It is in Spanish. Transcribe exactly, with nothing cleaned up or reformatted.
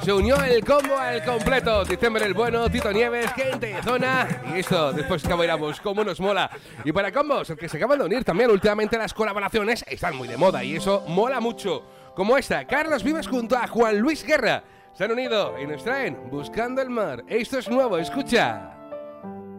Se unió el combo al completo. Diciembre el bueno, Tito Nieves, gente de zona. Y esto, después que bailamos, como nos mola. Y para combos, el que se acaban de unir también últimamente, las colaboraciones están muy de moda y eso mola mucho. Como esta, Carlos Vives junto a Juan Luis Guerra. Se han unido y nos traen Buscando el Mar. Esto es nuevo, escucha.